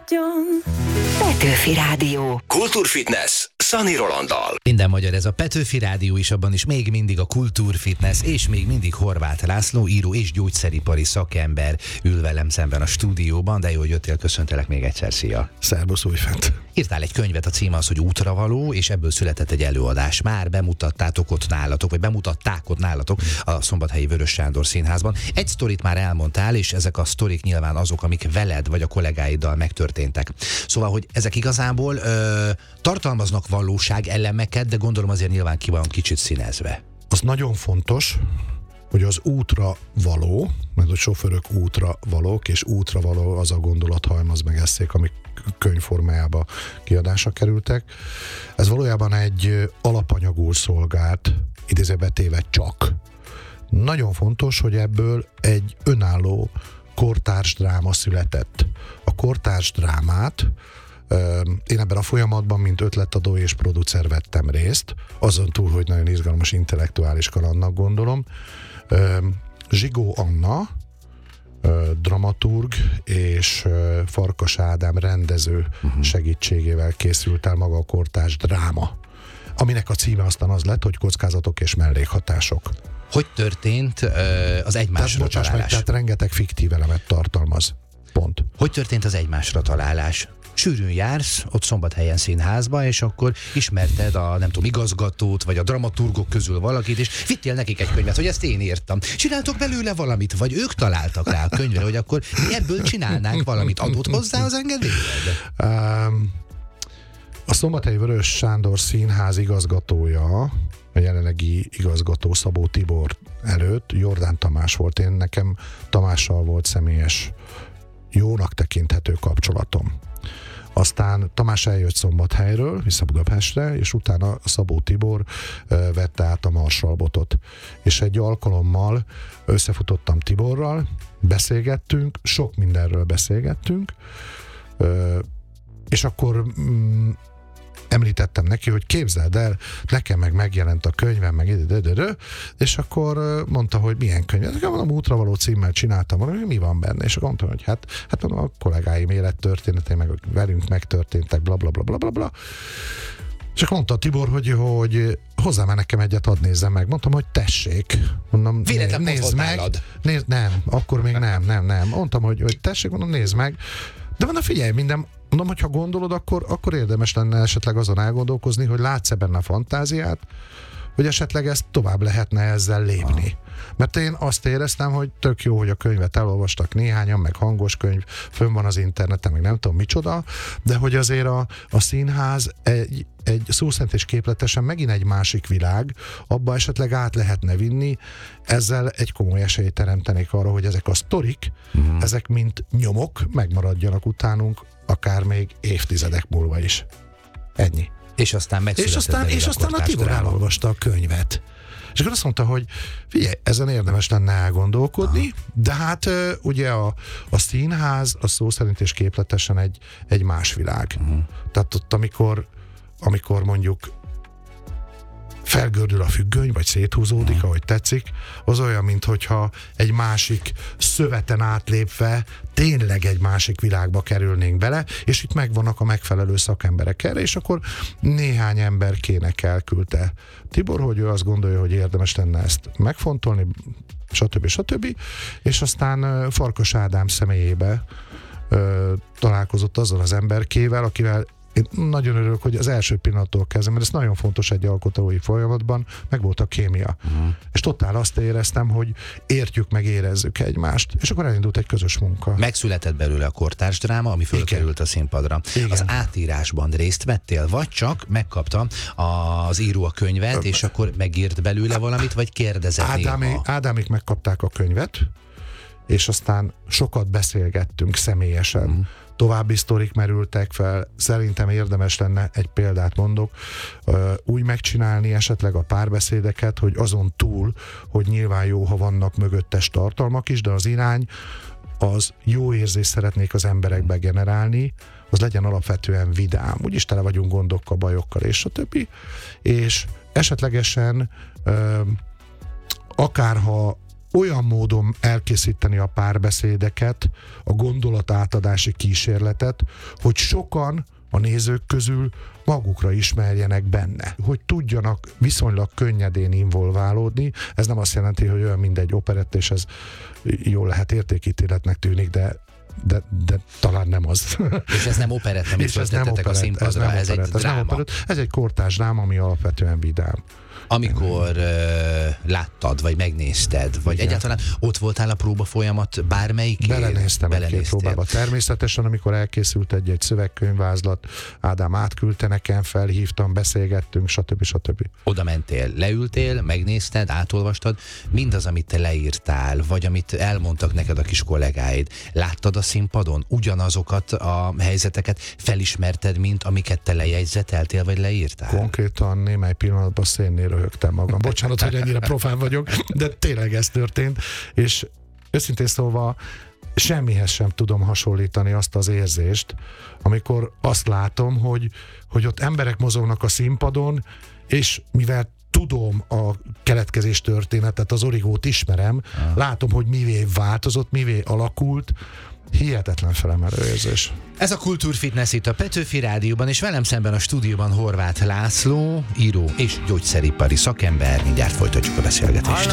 maradjon. Petőfi Rádió. Kultúrfitness Szani Rolanddal. Minden magyar, ez a Petőfi Rádió is, abban is még mindig a kultúrfitness, és még mindig Horváth László, író és gyógyszeripari szakember ül velem szemben a stúdióban, de jó, hogy jöttél, köszöntelek még egyszer, szia! Szerbusz, újfent! Írtál egy könyvet, a címe az, hogy Útravaló, és ebből született egy előadás. Már bemutattátok ott nálatok, vagy bemutatták ott nálatok a Szombathelyi Vörös Sándor Színházban. Egy sztorit már elmondtál, és ezek a sztorik nyilván azok, amik veled vagy a kollégáiddal megtörténtek. Szóval, hogy ezek igazából tartalmaznak valóság elemeket, de gondolom azért nyilván ki van kicsit színezve. Az nagyon fontos, hogy az útra való, mert a sofőrök útra valók, és útra való az a gondolathalmaz meg eszék, amik könyvformájába kiadásra kerültek. Ez valójában egy alapanyagul szolgált, idézőbe téve csak. Nagyon fontos, hogy ebből egy önálló kortárs dráma született. A kortárs drámát én ebben a folyamatban, mint ötletadó és producer vettem részt, azon túl, hogy nagyon izgalmas intellektuális kalandnak gondolom. Zsigó Anna, dramaturg, és Farkas Ádám rendező segítségével készült el maga a kortárs dráma, aminek a címe aztán az lett, hogy Kockázatok és mellékhatások. Hogy történt az egymásra találás? Tehát rengeteg fiktív elemet tartalmaz. Pont. Hogy történt az egymásra találás? Sűrűn jársz, ott Szombathelyen színházba, és akkor ismerted a, nem tudom, igazgatót, vagy a dramaturgok közül valakit, és vittél nekik egy könyvet, hogy ezt én írtam. Csináltok belőle valamit, vagy ők találtak rá a könyvre, hogy akkor mi ebből csinálnánk valamit. Adott hozzá az engedélyed? A Szombathelyi Vörös Sándor Színház igazgatója, a jelenlegi igazgató Szabó Tibor előtt Jordán Tamás volt. Nekem Tamással volt személyes, jónak tekinthető kapcsolatom. Aztán Tamás eljött Szombathelyről vissza Budapestre, és utána Szabó Tibor vette át a marsalbotot. És egy alkalommal összefutottam Tiborral, beszélgettünk, sok mindenről beszélgettünk, és akkor említettem neki, hogy képzeld el, nekem meg megjelent a könyvem, meg és akkor mondta, hogy milyen könyv. Nekem mondom, Útravaló címmel csináltam, mondom, mi van benne? És akkor mondtam, hogy hát mondom, a kollégáim élettörténetei, meg velünk megtörténtek, blablabla. És akkor mondta Tibor, hogy hozzá már nekem egyet, hadd nézzem meg. Mondtam, hogy tessék. Mondom, nézd meg. Nem, akkor még nem. Mondtam, hogy tessék, mondom, nézd meg. De mondom, figyelj, mondom, hogy ha gondolod, akkor érdemes lenne esetleg azon elgondolkozni, hogy látsz-e benne a fantáziát, hogy esetleg ezt tovább lehetne ezzel lépni. Mert én azt éreztem, hogy tök jó, hogy a könyvet elolvastak néhányan, meg hangos könyv, fönn van az interneten, meg nem tudom micsoda, de hogy azért a színház egy szó szerint és képletesen megint egy másik világ, abba esetleg át lehetne vinni, ezzel egy komoly esélyt teremtenék arra, hogy ezek a sztorik, ezek mint nyomok megmaradjanak utánunk, akár még évtizedek múlva is. Ennyi. És aztán megszületett és aztán a Tibor elolvasta a könyvet. És akkor azt mondta, hogy figyelj, ezen érdemes lenne elgondolkodni, de hát ugye a színház a szó szerint és képletesen egy más világ. Tehát ott, amikor mondjuk felgördül a függöny, vagy széthúzódik, ahogy tetszik, az olyan, minthogyha egy másik szöveten átlépve tényleg egy másik világba kerülnénk bele, és itt megvannak a megfelelő szakemberek erre, és akkor néhány ember kének elküldte Tibor, hogy ő azt gondolja, hogy érdemes lenne ezt megfontolni, stb. És aztán Farkas Ádám személyébe találkozott azzal az emberkével, akivel én nagyon örülök, hogy az első pillanattól kezdve, mert ez nagyon fontos egy alkotói folyamatban, meg volt a kémia. És totál azt éreztem, hogy értjük, meg érezzük egymást. És akkor elindult egy közös munka. Megszületett belőle a kortárs dráma, ami fölkerült a színpadra. Igen. Az átírásban részt vettél, vagy csak megkapta az író a könyvet, és akkor megírt belőle valamit, vagy kérdezett Ádámik megkapták a könyvet, és aztán sokat beszélgettünk személyesen. További sztorik merültek fel, szerintem érdemes lenne, egy példát mondok, úgy megcsinálni esetleg a párbeszédeket, hogy azon túl, hogy nyilván jó, ha vannak mögöttes tartalmak is, de az irány, az jó érzést szeretnék az emberekbe generálni, az legyen alapvetően vidám. Úgyis tele vagyunk gondokkal, bajokkal és a többi. És esetlegesen akárha olyan módon elkészíteni a párbeszédeket, a gondolatátadási kísérletet, hogy sokan a nézők közül magukra ismerjenek benne, hogy tudjanak viszonylag könnyedén involválódni. Ez nem azt jelenti, hogy olyan mindegy operett, és ez jól lehet értékítéletnek tűnik, de talán nem az. És ez nem operett, amit vezettetek a színpadra, ez egy dráma. Ez egy kortárs dráma, ami alapvetően vidám. Amikor láttad, vagy megnézted, vagy egyáltalán ott voltál a próba folyamat bármelyik? Belenéztem egy-két próbába. Természetesen, amikor elkészült egy szövegkönyvvázlat, Ádám átküldte nekem, felhívtam, beszélgettünk, stb. Oda mentél, leültél, megnézted, átolvastad, mindaz, amit te leírtál, vagy amit elmondtak neked a kis kollégáid, láttad a színpadon ugyanazokat a helyzeteket, felismerted, mint amiket te lejegyzeteltél, vagy leírtál? Konkrétan némely pillanatban szénnél röhögtem magam. Bocsánat, hogy ennyire profán vagyok, de tényleg ez történt, és őszintén szólva semmihez sem tudom hasonlítani azt az érzést, amikor azt látom, hogy ott emberek mozognak a színpadon, és mivel tudom a keletkezés történetet, az origót ismerem, látom, hogy mivé változott, mivé alakult, hihetetlen felemelő érzés. Ez a Kultúrfitness itt a Petőfi Rádióban, és velem szemben a stúdióban Horváth László, író és gyógyszeripari szakember. Mindjárt folytatjuk a beszélgetést.